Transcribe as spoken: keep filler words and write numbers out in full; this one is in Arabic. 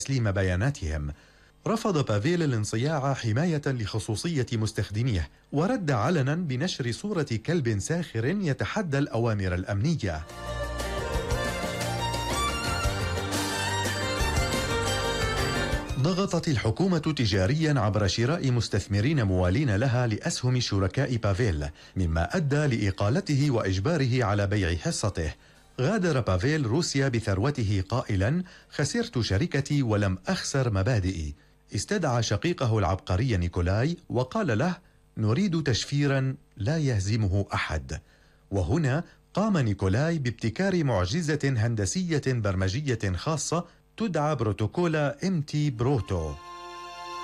تسليم بياناتهم. رفض بافيل الانصياع حماية لخصوصية مستخدميه، ورد علنا بنشر صورة كلب ساخر يتحدى الأوامر الأمنية. ضغطت الحكومة تجاريا عبر شراء مستثمرين موالين لها لأسهم شركاء بافيل، مما أدى لإقالته وإجباره على بيع حصته. غادر بافيل روسيا بثروته قائلا: خسرت شركتي ولم أخسر مبادئي. استدعى شقيقه العبقري نيكولاي وقال له: نريد تشفيرا لا يهزمه أحد. وهنا قام نيكولاي بابتكار معجزة هندسية برمجية خاصة تدعى بروتوكول إم تي بروتو.